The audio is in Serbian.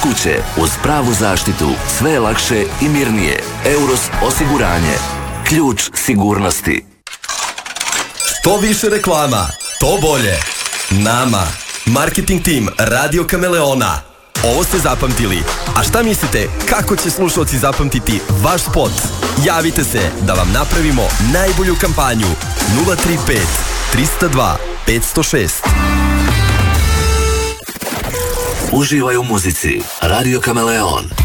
kuće uz pravu zaštitu, sve je lakše i mirnije. Euros osiguranje. Ključ sigurnosti. Što više reklama, to bolje. Nama. Marketing tim Radio Kameleona. Ovo ste zapamtili. A šta mislite, kako će slušalci zapamtiti vaš spot? Javite se da vam napravimo najbolju kampanju. 035 302 506. Uživaj u muzici. Radio Kameleon.